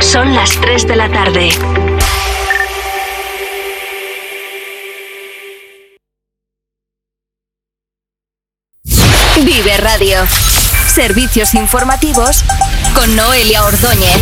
Son las 3 de la tarde. Vive Radio. Servicios informativos con Noelia Ordóñez.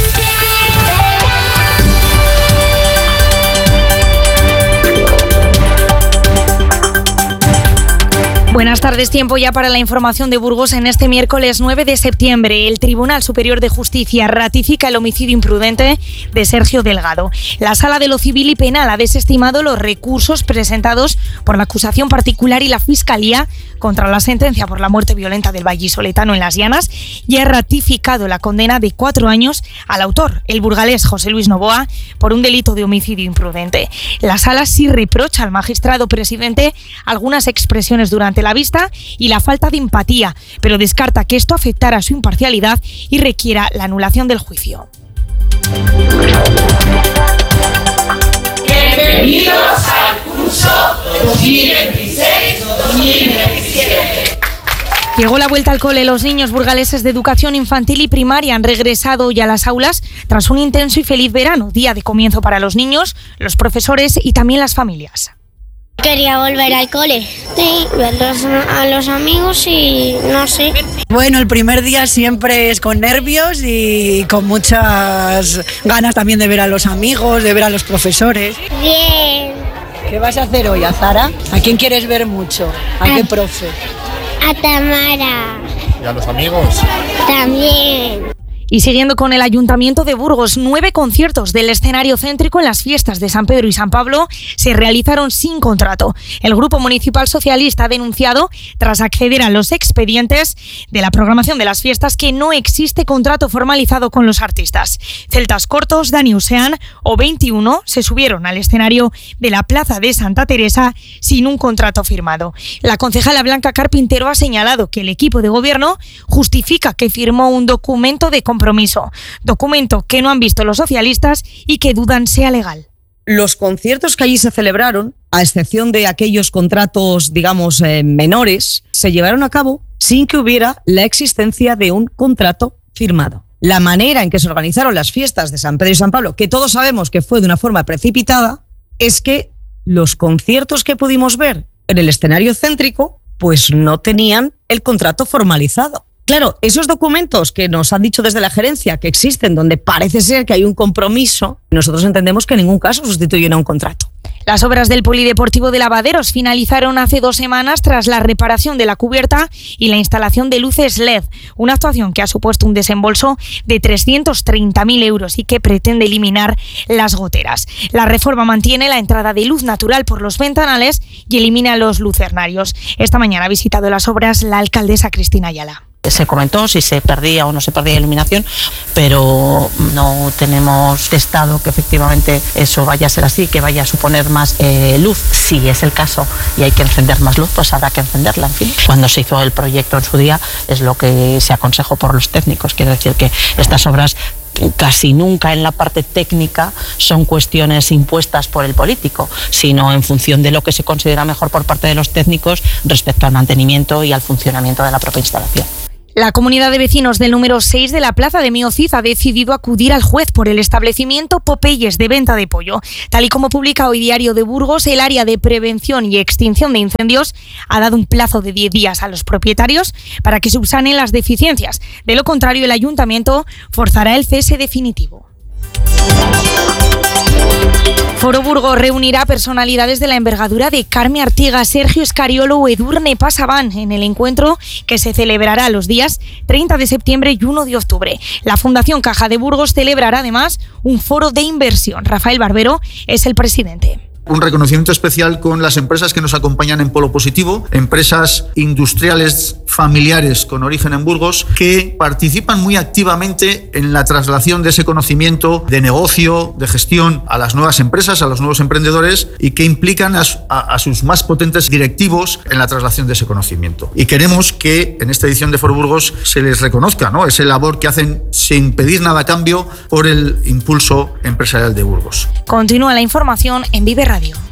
Buenas tardes, tiempo ya para la información de Burgos. En este miércoles 9 de septiembre, el Tribunal Superior de Justicia ratifica el homicidio imprudente de Sergio Delgado. La Sala de lo Civil y Penal ha desestimado los recursos presentados por la acusación particular y la Fiscalía contra la sentencia por la muerte violenta del vallisoletano en Las Llanas y ha ratificado la condena de 4 años al autor, el burgalés José Luis Novoa, por un delito de homicidio imprudente. La Sala sí reprocha al magistrado presidente algunas expresiones durante la vista y la falta de empatía, pero descarta que esto afectara a su imparcialidad y requiera la anulación del juicio. Bienvenidos al curso 2026-2027. Llegó la vuelta al cole. Los niños burgaleses de educación infantil y primaria han regresado ya a las aulas tras un intenso y feliz verano, día de comienzo para los niños, los profesores y también las familias. Quería volver al cole, sí, ver a los amigos y no sé. Bueno, el primer día siempre es con nervios y con muchas ganas también de ver a los amigos, de ver a los profesores. Bien. ¿Qué vas a hacer hoy, Azara? ¿A quién quieres ver mucho? ¿A qué profe? A Tamara. ¿Y a los amigos? También. Y siguiendo con el Ayuntamiento de Burgos, 9 conciertos del escenario céntrico en las fiestas de San Pedro y San Pablo se realizaron sin contrato. El Grupo Municipal Socialista ha denunciado, tras acceder a los expedientes de la programación de las fiestas, que no existe contrato formalizado con los artistas. Celtas Cortos, Dani Usean o 21 se subieron al escenario de la Plaza de Santa Teresa sin un contrato firmado. La concejala Blanca Carpintero ha señalado que el equipo de gobierno justifica que firmó un documento de documento que no han visto los socialistas y que dudan sea legal. Los conciertos que allí se celebraron, a excepción de aquellos contratos, digamos, menores, se llevaron a cabo sin que hubiera la existencia de un contrato firmado. La manera en que se organizaron las fiestas de San Pedro y San Pablo, que todos sabemos que fue de una forma precipitada, es que los conciertos que pudimos ver en el escenario céntrico, pues no tenían el contrato formalizado. Claro, esos documentos que nos han dicho desde la gerencia que existen, donde parece ser que hay un compromiso, nosotros entendemos que en ningún caso sustituyen a un contrato. Las obras del Polideportivo de Lavaderos finalizaron hace 2 semanas tras la reparación de la cubierta y la instalación de luces LED, una actuación que ha supuesto un desembolso de 330.000 euros y que pretende eliminar las goteras. La reforma mantiene la entrada de luz natural por los ventanales y elimina los lucernarios. Esta mañana ha visitado las obras la alcaldesa Cristina Ayala. Se comentó si se perdía o no se perdía iluminación, pero no tenemos testado que efectivamente eso vaya a ser así, que vaya a suponer más luz. Si es el caso y hay que encender más luz, pues habrá que encenderla, en fin. Cuando se hizo el proyecto en su día es lo que se aconsejó por los técnicos, quiero decir que estas obras casi nunca en la parte técnica son cuestiones impuestas por el político, sino en función de lo que se considera mejor por parte de los técnicos respecto al mantenimiento y al funcionamiento de la propia instalación. La comunidad de vecinos del número 6 de la Plaza de Miocid ha decidido acudir al juez por el establecimiento Popeyes de venta de pollo. Tal y como publica hoy Diario de Burgos, el área de prevención y extinción de incendios ha dado un plazo de 10 días a los propietarios para que subsanen las deficiencias. De lo contrario, el ayuntamiento forzará el cese definitivo. Foro Burgos reunirá personalidades de la envergadura de Carme Artigas, Sergio Escariolo o Edurne Pasaban en el encuentro que se celebrará los días 30 de septiembre y 1 de octubre. La Fundación Caja de Burgos celebrará además un foro de inversión. Rafael Barbero es el presidente. Un reconocimiento especial con las empresas que nos acompañan en Polo Positivo, empresas industriales familiares con origen en Burgos que participan muy activamente en la traslación de ese conocimiento de negocio, de gestión a las nuevas empresas, a los nuevos emprendedores y que implican a sus más potentes directivos en la traslación de ese conocimiento. Y queremos que en esta edición de Foro Burgos se les reconozca, ¿no?, esa labor que hacen sin pedir nada a cambio por el impulso empresarial de Burgos. Continúa la información en Vive Radio.